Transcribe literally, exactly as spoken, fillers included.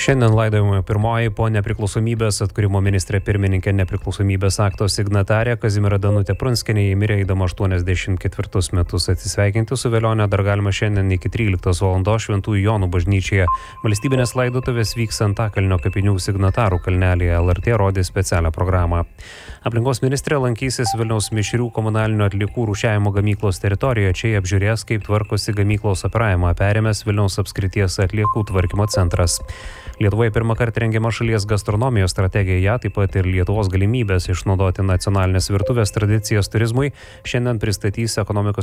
Šiandien laidojama pirmoji po nepriklausomybės atkūrimo ministrė pirmininkė nepriklausomybės akto signatarė Kazimiera Danutė Prunskienė, ji mirė eidama aštuoniasdešimt ketvirtus metus. Atsisveikinti su velione dar galima šiandien iki tryliktos valandos Šventųjų Jonų bažnyčioje. Valstybinės laidotuvės vyks Antakalnio kapinių signatarų kalnelyje. L R T rodė specialią programą. Aplinkos ministrė lankysis Vilniaus mišrių komunalinių atliekų rūšiavimo gamyklos teritorijoje. Čia apžiūrės, kaip tvarkosi gamyklos operavimą, perėmęs Vilniaus apskrities atliekų tvarkymo centras. Lietuvoje pirmą kartą rengiama šalies gastronomijos strategija, ją taip pat ir Lietuvos galimybės išnaudoti nacionalinės virtuvės tradicijas turizmui šiandien pristatys ekonomikos